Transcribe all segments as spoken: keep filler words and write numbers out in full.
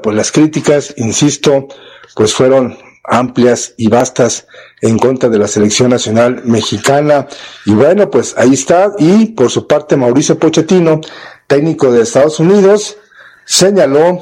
pues las críticas, insisto, pues fueron amplias y vastas en contra de la selección nacional mexicana. Y bueno, pues ahí está. Y por su parte, Mauricio Pochettino, técnico de Estados Unidos, señaló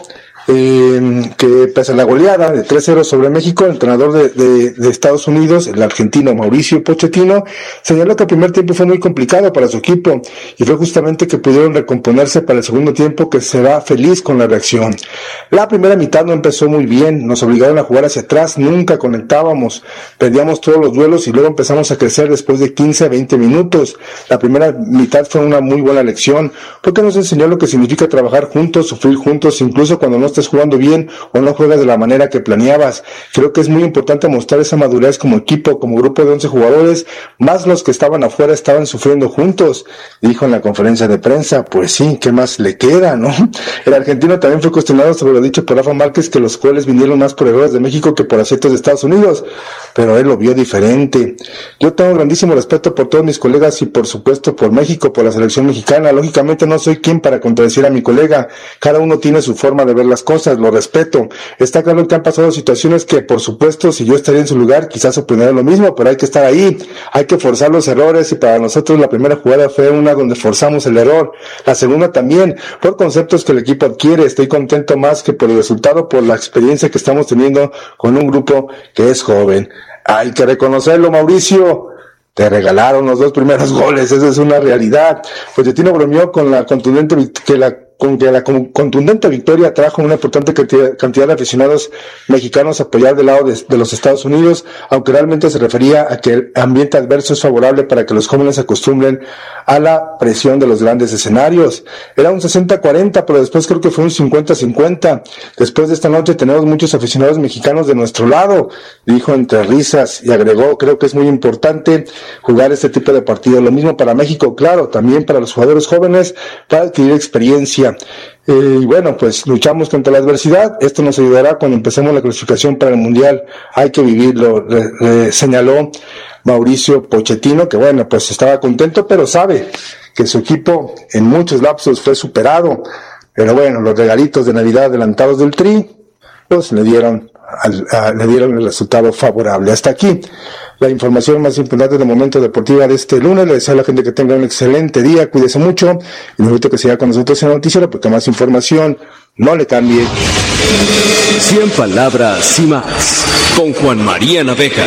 eh, que pese a la goleada de tres cero sobre México, el entrenador de, de, de Estados Unidos, el argentino Mauricio Pochettino, señaló que el primer tiempo fue muy complicado para su equipo y fue justamente que pudieron recomponerse para el segundo tiempo, que se va feliz con la reacción. La primera mitad no empezó muy bien, nos obligaron a jugar hacia atrás, nunca conectábamos, perdíamos todos los duelos y luego empezamos a crecer después de quince a veinte minutos. La primera mitad fue una muy buena lección, porque nos enseñó lo que significa trabajar juntos, sufrir juntos, incluso cuando no estés jugando bien o no juegas de la manera que planeabas. Creo que es muy importante mostrar esa madurez como equipo, como grupo de once jugadores, más los que estaban afuera estaban sufriendo juntos, dijo en la conferencia de prensa. Pues sí, ¿qué más le queda, no? El argentino también fue cuestionado sobre lo dicho por Rafa Márquez, que los goles vinieron más por errores de México que por aciertos de Estados Unidos, pero él lo vio diferente. Yo tengo grandísimo respeto por todos mis colegas y por supuesto por México, por la selección mexicana. Lógicamente no soy quien para contradecir a mi colega, cada uno tiene su forma de ver las cosas, lo respeto. Está claro que han pasado situaciones que, por supuesto, si yo estaría en su lugar, quizás opinaría lo mismo, pero hay que estar ahí, hay que forzar los errores, y para nosotros la primera jugada fue una donde forzamos el error, la segunda también, por conceptos que el equipo adquiere. Estoy contento más que por el resultado, por la experiencia que estamos teniendo con un grupo que es joven. Hay que reconocerlo, Mauricio. Te regalaron los dos primeros goles, esa es una realidad. Pochettino bromeó con la contundente que la con que la contundente victoria trajo una importante cantidad de aficionados mexicanos a apoyar del lado de, de los Estados Unidos, aunque realmente se refería a que el ambiente adverso es favorable para que los jóvenes se acostumbren a la presión de los grandes escenarios. Era un sesenta cuarenta, pero después creo que fue un cincuenta cincuenta. Después de esta noche tenemos muchos aficionados mexicanos de nuestro lado, dijo entre risas, y agregó, creo que es muy importante jugar este tipo de partidos. Lo mismo para México, claro, también para los jugadores jóvenes, para adquirir experiencia. Eh, y bueno, pues luchamos contra la adversidad. Esto nos ayudará cuando empecemos la clasificación para el Mundial. Hay que vivirlo, eh, eh, señaló Mauricio Pochettino, que bueno, pues estaba contento, pero sabe que su equipo en muchos lapsos fue superado. Pero bueno, los regalitos de Navidad adelantados del Tri, pues le dieron, al, a, le dieron el resultado favorable. Hasta aquí la información más importante del momento deportiva de este lunes. Le deseo a la gente que tenga un excelente día, cuídese mucho, y le invito a que siga con nosotros en el noticiero, porque más información, no le cambie. cien palabras y más, con Juan María Naveja.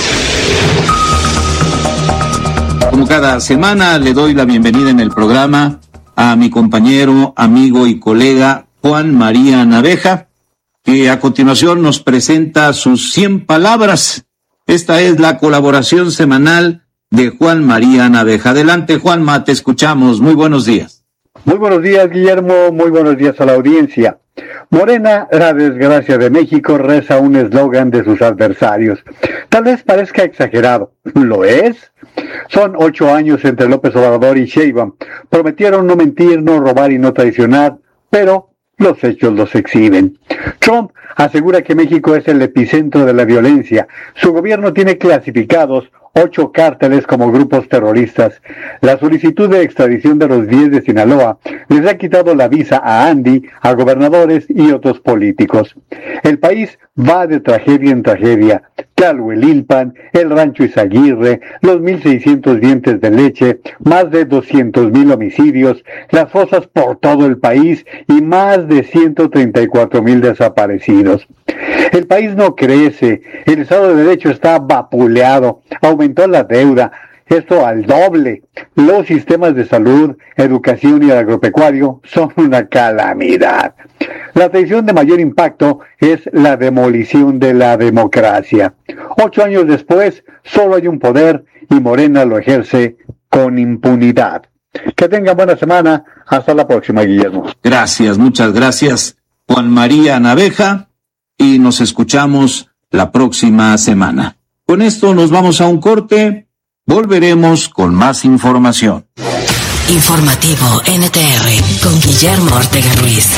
Como cada semana, le doy la bienvenida en el programa a mi compañero, amigo y colega Juan María Naveja, que a continuación nos presenta sus cien palabras. Esta es la colaboración semanal de Juan María Naveja. Adelante, Juanma, te escuchamos. Muy buenos días. Muy buenos días, Guillermo. Muy buenos días a la audiencia. Morena, la desgracia de México, reza un eslogan de sus adversarios. Tal vez parezca exagerado. ¿Lo es? Son ocho años entre López Obrador y Sheinbaum. Prometieron no mentir, no robar y no traicionar, pero los hechos los exhiben. Trump asegura que México es el epicentro de la violencia. Su gobierno tiene clasificados ocho cárteles como grupos terroristas. La solicitud de extradición de los diez de Sinaloa les ha quitado la visa a Andy, a gobernadores y otros políticos. El país va de tragedia en tragedia. Tlahuelilpan, el Rancho Izaguirre, los mil seiscientos dientes de leche, más de doscientos mil homicidios, las fosas por todo el país y más de ciento treinta y cuatro mil desaparecidos. El país no crece, el Estado de Derecho está vapuleado, aumentó la deuda, esto al doble. Los sistemas de salud, educación y el agropecuario son una calamidad. La decisión de mayor impacto es la demolición de la democracia. Ocho años después, solo hay un poder y Morena lo ejerce con impunidad. Que tengan buena semana. Hasta la próxima, Guillermo. Gracias, muchas gracias, Juan María Naveja, y nos escuchamos la próxima semana. Con esto nos vamos a un corte. Volveremos con más información. Informativo N T R con Guillermo Ortega Ruiz.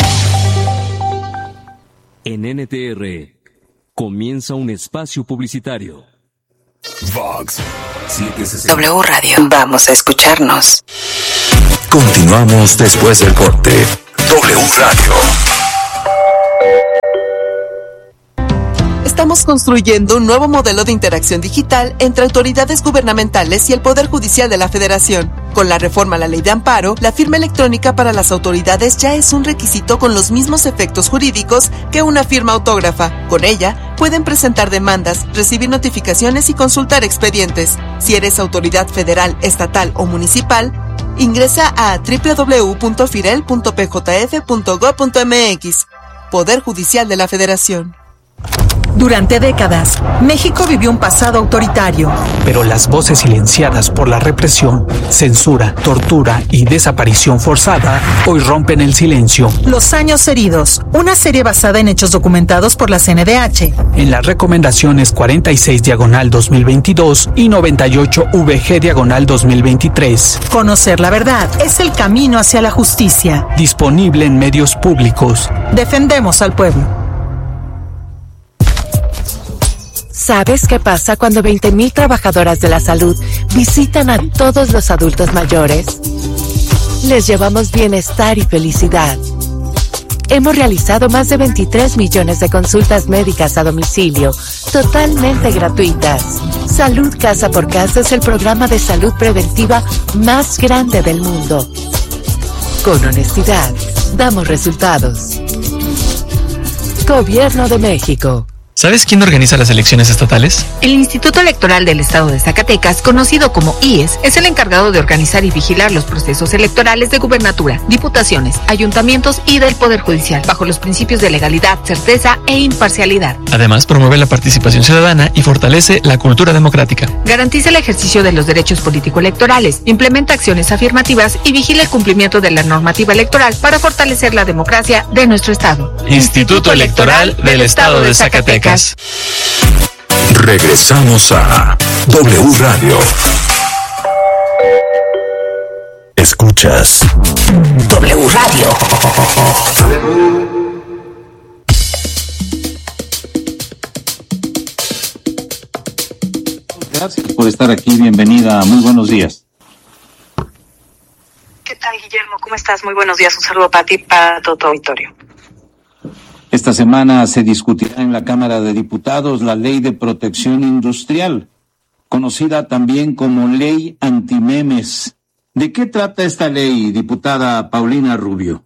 En N T R comienza un espacio publicitario. Vox setecientos sesenta. W Radio. Vamos a escucharnos. Continuamos después del corte. W Radio. Estamos construyendo un nuevo modelo de interacción digital entre autoridades gubernamentales y el Poder Judicial de la Federación. Con la reforma a la Ley de Amparo, la firma electrónica para las autoridades ya es un requisito con los mismos efectos jurídicos que una firma autógrafa. Con ella, pueden presentar demandas, recibir notificaciones y consultar expedientes. Si eres autoridad federal, estatal o municipal, ingresa a doble u doble u doble u punto firel punto p j f punto gob punto m x. Poder Judicial de la Federación. Durante décadas, México vivió un pasado autoritario. Pero las voces silenciadas por la represión, censura, tortura y desaparición forzada hoy rompen el silencio. Los años heridos, una serie basada en hechos documentados por la C N D H. En las recomendaciones cuarenta y seis diagonal dos mil veintidós y noventa y ocho V G diagonal dos mil veintitrés. Conocer la verdad es el camino hacia la justicia. Disponible en medios públicos. Defendemos al pueblo. ¿Sabes qué pasa cuando veinte mil trabajadoras de la salud visitan a todos los adultos mayores? Les llevamos bienestar y felicidad. Hemos realizado más de veintitrés millones de consultas médicas a domicilio, totalmente gratuitas. Salud Casa por Casa es el programa de salud preventiva más grande del mundo. Con honestidad, damos resultados. Gobierno de México. ¿Sabes quién organiza las elecciones estatales? El Instituto Electoral del Estado de Zacatecas, conocido como I E S, es el encargado de organizar y vigilar los procesos electorales de gubernatura, diputaciones, ayuntamientos y del Poder Judicial, bajo los principios de legalidad, certeza e imparcialidad. Además, promueve la participación ciudadana y fortalece la cultura democrática. Garantiza el ejercicio de los derechos político-electorales, implementa acciones afirmativas y vigila el cumplimiento de la normativa electoral para fortalecer la democracia de nuestro Estado. Instituto Electoral del Estado de Zacatecas. Regresamos a W Radio. Escuchas W Radio. Gracias por estar aquí, bienvenida, muy buenos días. ¿Qué tal, Guillermo? ¿Cómo estás? Muy buenos días, un saludo para ti y para todo tu auditorio. Esta semana se discutirá en la Cámara de Diputados la Ley de Protección Industrial, conocida también como Ley Antimemes. ¿De qué trata esta ley, diputada Paulina Rubio?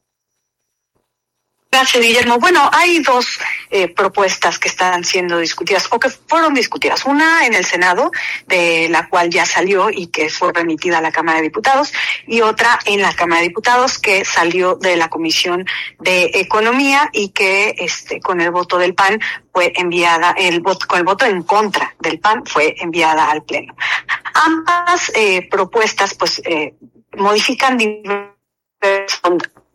Gracias, Guillermo. Bueno, hay dos eh, propuestas que están siendo discutidas o que fueron discutidas. Una en el Senado, de la cual ya salió y que fue remitida a la Cámara de Diputados, y otra en la Cámara de Diputados que salió de la Comisión de Economía y que este con el voto del P A N fue enviada, el voto con el voto en contra del P A N fue enviada al Pleno. Ambas eh, propuestas pues eh, modifican diversos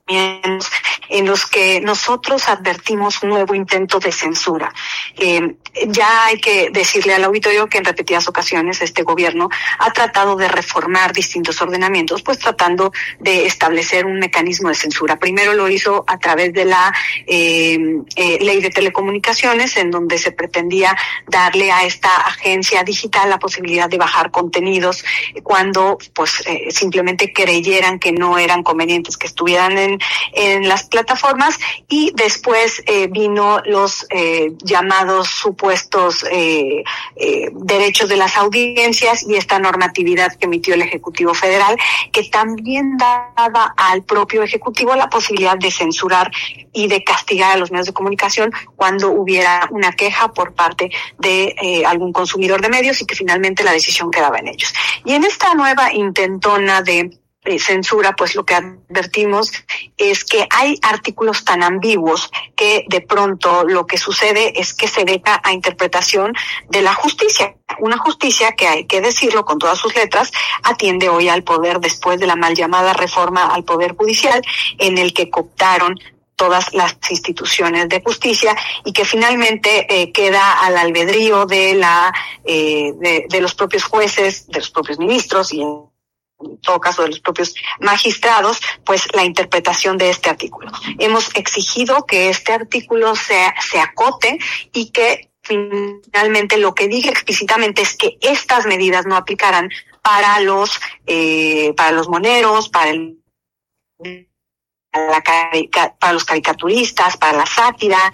en los que nosotros advertimos un nuevo intento de censura. Eh, ya hay que decirle al auditorio que en repetidas ocasiones este gobierno ha tratado de reformar distintos ordenamientos, pues tratando de establecer un mecanismo de censura. Primero lo hizo a través de la eh, eh, Ley de Telecomunicaciones, en donde se pretendía darle a esta agencia digital la posibilidad de bajar contenidos cuando pues eh, simplemente creyeran que no eran convenientes que estuvieran en en las plataformas, y después eh, vino los eh, llamados supuestos eh, eh, derechos de las audiencias y esta normatividad que emitió el Ejecutivo Federal, que también daba al propio Ejecutivo la posibilidad de censurar y de castigar a los medios de comunicación cuando hubiera una queja por parte de eh, algún consumidor de medios y que finalmente la decisión quedaba en ellos. Y en esta nueva intentona de censura, pues lo que advertimos es que hay artículos tan ambiguos que de pronto lo que sucede es que se deja a interpretación de la justicia. Una justicia que, hay que decirlo con todas sus letras, atiende hoy al poder después de la mal llamada reforma al Poder Judicial, en el que cooptaron todas las instituciones de justicia y que finalmente eh, queda al albedrío de la eh, de, de los propios jueces, de los propios ministros y en todo caso de los propios magistrados, pues la interpretación de este artículo. Hemos exigido que este artículo se, se acote y que finalmente lo que diga explícitamente es que estas medidas no aplicarán para los eh, para los moneros, para el La, para los caricaturistas, para la sátira,